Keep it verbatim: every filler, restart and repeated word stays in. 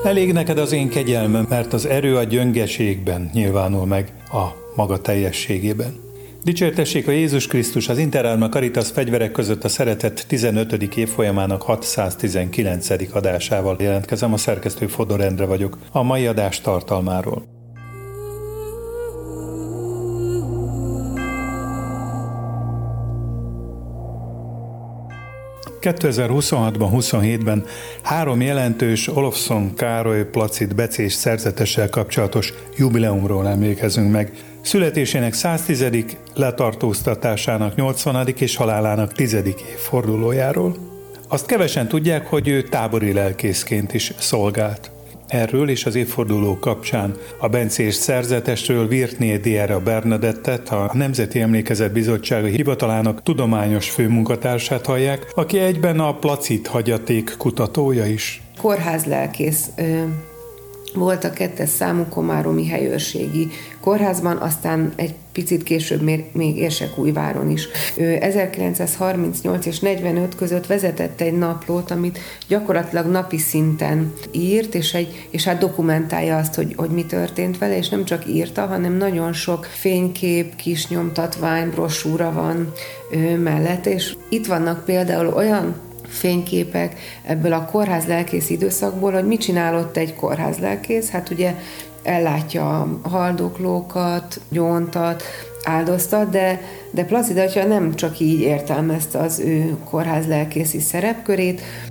Elég neked az én kegyelmem, mert az erő a gyöngeségben nyilvánul meg a maga teljességében. Dicsértessék a Jézus Krisztus, az Interalma Caritas fegyverek között a szeretet tizenötödik évfolyamának hatszáztizenkilencedik adásával jelentkezem, a szerkesztő Fodor Endre vagyok. A mai adás tartalmáról. kétezer-huszonhatban huszonhétben három jelentős Olofszon Károly Placid becés szerzetessel kapcsolatos jubileumról emlékezünk meg. Születésének száztizedik, letartóztatásának nyolcvanadik és halálának tizedik évfordulójáról. Azt kevesen tudják, hogy ő tábori lelkészként is szolgált. Erről és az évforduló kapcsán a bencés szerzetesről Virtné Diera Bernadettet, a Nemzeti Emlékezet Bizottsága hivatalának tudományos főmunkatársát hallják, aki egyben a Placid hagyaték kutatója is. Kórházlelkész volt a kettes számú komáromi helyőrségi kórházban, aztán egy picit később még Érsekújváron is. Ő ezerkilencszázharmincnyolc és negyvenöt között vezetett egy naplót, amit gyakorlatilag napi szinten írt, és, egy, és hát dokumentálja azt, hogy, hogy mi történt vele, és nem csak írta, hanem nagyon sok fénykép, kis nyomtatvány, brosúra van ő mellett, és itt vannak például olyan fényképek ebből a kórházlelkész időszakból, hogy mit csinálott egy kórházlelkész, hát ugye ellátja a haldoklókat, gyóntat, áldoztat, de, de Placid atya nem csak így értelmezte az ő kórházlelkészi szerepkörét,